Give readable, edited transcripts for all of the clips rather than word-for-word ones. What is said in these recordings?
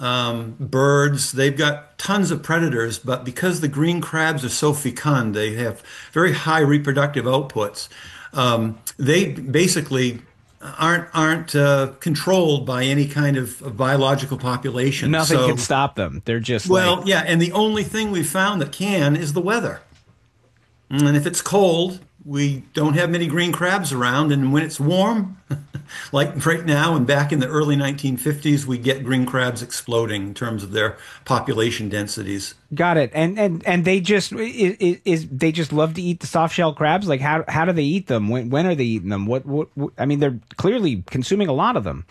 birds. They've got tons of predators, but because the green crabs are so fecund, they have very high reproductive outputs. They basically aren't controlled by any kind of biological population. Nothing can So, stop them. They're just like, well, yeah, and the only thing we've found that can is the weather. And if it's cold, we don't have many green crabs around. And when it's warm, like right now and back in the early 1950s, we get green crabs exploding in terms of their population densities. got it. And they just is they just love to eat the soft shell crabs. Like how do they eat them? When are they eating them? What I mean, they're clearly consuming a lot of them.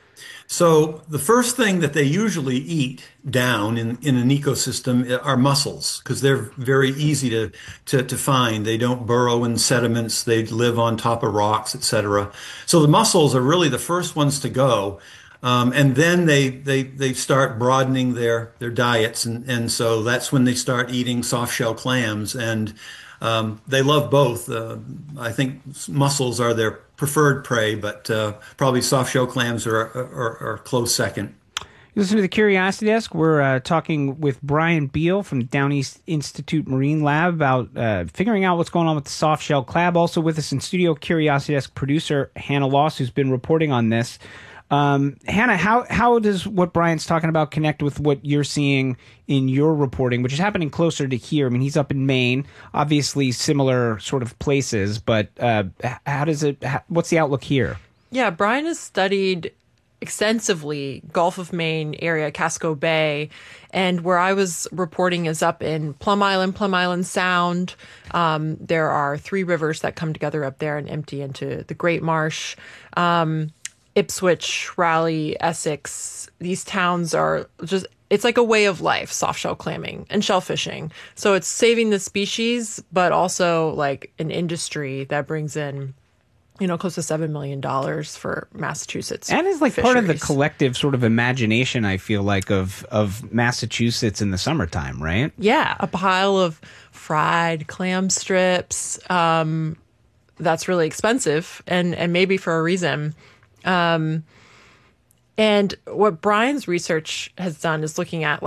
So the first thing that they usually eat down in an ecosystem are mussels because they're very easy to find. They don't burrow in sediments. They live on top of rocks, etc. So the mussels are really the first ones to go. And then they start broadening their diets, and so that's when they start eating soft shell clams, and they love both. I think mussels are their preferred prey, but probably soft shell clams are close second. You listen to the Curiosity Desk. We're talking with Brian Beal from the Down East Institute Marine Lab about figuring out what's going on with the soft shell crab. Also with us in studio, Curiosity Desk producer Hannah Loss, who's been reporting on this. Hannah, how does what Brian's talking about connect with what you're seeing in your reporting, which is happening closer to here? I mean, he's up in Maine, obviously similar sort of places, but what's the outlook here? Yeah, Brian has studied extensively Gulf of Maine area, Casco Bay, and where I was reporting is up in Plum Island Sound. There are three rivers that come together up there and empty into the Great Marsh. Ipswich, Raleigh, Essex, these towns are just, it's like a way of life, soft shell clamming and shellfishing. So it's saving the species, but also like an industry that brings in, close to $7 million for Massachusetts. And is like fisheries. Part of the collective sort of imagination, I feel like, of Massachusetts in the summertime, right? Yeah, a pile of fried clam strips. That's really expensive and maybe for a reason. And what Brian's research has done is looking at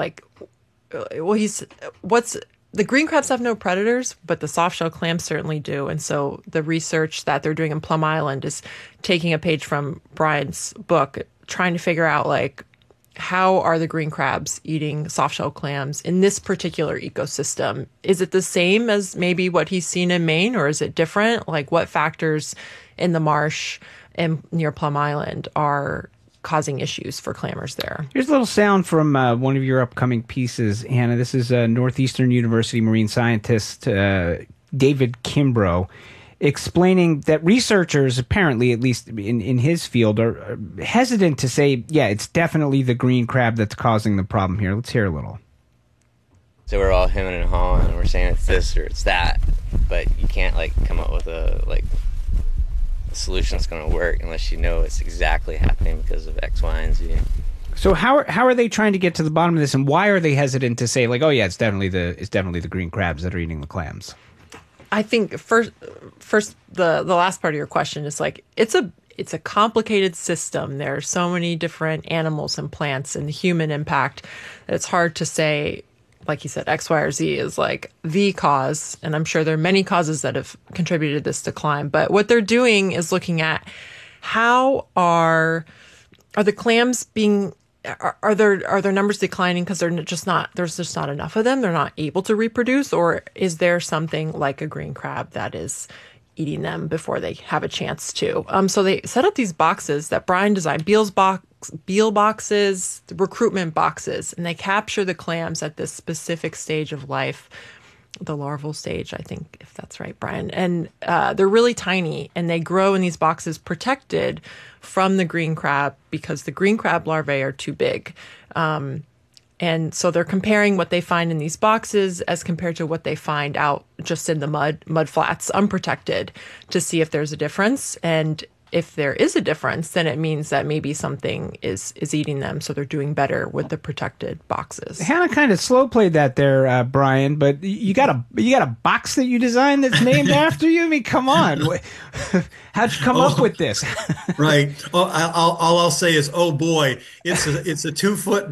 the green crabs have no predators, but the soft shell clams certainly do. And so the research that they're doing in Plum Island is taking a page from Brian's book, trying to figure out how are the green crabs eating soft shell clams in this particular ecosystem? Is it the same as maybe what he's seen in Maine, or is it different? Like what factors in the marsh and near Plum Island are causing issues for clammers there? Here's a little sound from one of your upcoming pieces, Hannah. This is Northeastern University marine scientist David Kimbrough explaining that researchers, apparently, at least in his field, are hesitant to say, yeah, it's definitely the green crab that's causing the problem here. Let's hear a little. So we're all hemming and hawing, and we're saying it's this or it's that, but you can't come up with a solution that's going to work unless you know it's exactly happening because of X, Y, and Z. So how are they trying to get to the bottom of this, and why are they hesitant to say oh yeah, it's definitely the green crabs that are eating the clams? I think first the last part of your question is it's a complicated system. There are so many different animals and plants and the human impact that it's hard to say, like you said, X, Y, or Z is the cause. And I'm sure there are many causes that have contributed to this decline. But what they're doing is looking at how are the clams being, are their numbers declining because there's just not enough of them? They're not able to reproduce? Or is there something like a green crab that is eating them before they have a chance to? So they set up these boxes that Brian designed, Beal boxes, the recruitment boxes, and they capture the clams at this specific stage of life, the larval stage, I think, if that's right, Brian. And they're really tiny, and they grow in these boxes protected from the green crab because the green crab larvae are too big. And so they're comparing what they find in these boxes as compared to what they find out just in the mud flats, unprotected, to see if there's a difference. And if there is a difference, then it means that maybe something is eating them, so they're doing better with the protected boxes. Hannah kind of slow played that there, Brian, but you got a box that you designed that's named after you? I mean, come on. How'd you come up with this? Right. Well, all I'll say is, oh boy, it's a 2-foot